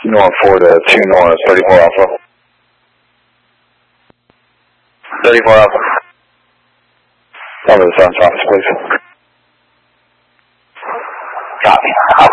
North 4 to 2 North, 34 Alpha. 34 Alpha. Tell me the sun's office, please. Copy.